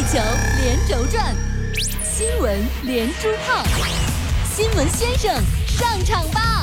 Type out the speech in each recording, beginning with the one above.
球连轴转，新闻连珠炮，新闻先生上场吧！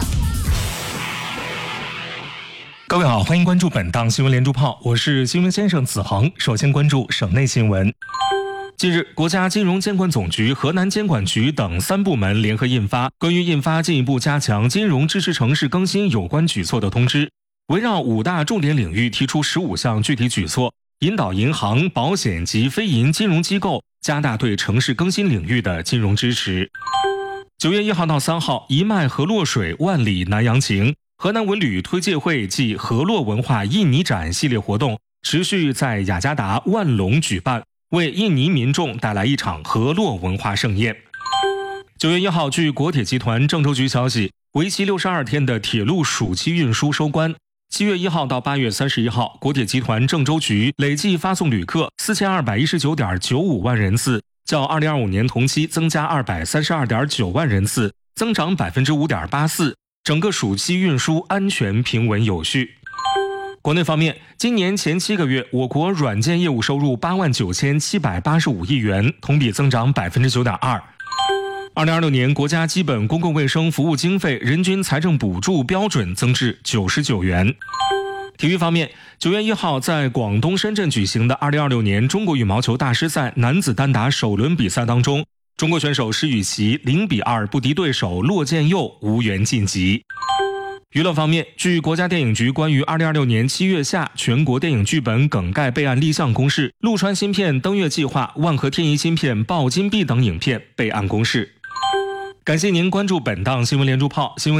各位好，欢迎关注本档新闻连珠炮，我是新闻先生子恒。首先关注省内新闻。近日，国家金融监管总局、河南监管局等3部门联合印发关于印发进一步加强金融支持城市更新有关举措的通知，围绕5大重点领域提出15项具体举措，引导银行、保险及非银金融机构加大对城市更新领域的金融支持。9月1号到3号，一脉河洛水，万里南洋情河南文旅推介会暨河洛文化印尼展系列活动持续在雅加达万隆举办，为印尼民众带来一场河洛文化盛宴。9月1号，据国铁集团郑州局消息，为期62天的铁路暑期运输收官。7月1号到8月31号，国铁集团郑州局累计发送旅客4219.95万人次，较2025年同期增加232.9万人次，增长 5.84%， 整个暑期运输安全平稳有序。国内方面，今年前7个月，我国软件业务收入89785亿元，同比增长 9.2%。2026年国家基本公共卫生服务经费人均财政补助标准增至99元。体育方面，9月1号在广东深圳举行的2026年中国羽毛球大师赛男子单打首轮比赛当中，中国选手施雨琦0-2不敌对手骆建佑，无缘晋级。娱乐方面，据国家电影局关于2026年7月下全国电影剧本梗概备案立项公示，陆川新片登月计划、万和天宜新片抱金币等影片备案公示。感谢您关注本档新闻连珠炮新闻。